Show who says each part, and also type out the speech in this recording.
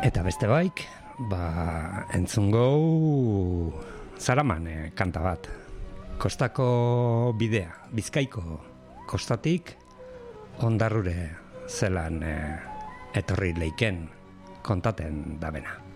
Speaker 1: Eta beste baik, entzungo Zaraman kanta bat. Kostako bidea, Bizkaiko kostatik Ondarrure zelan etorri leiken kontaten dabena.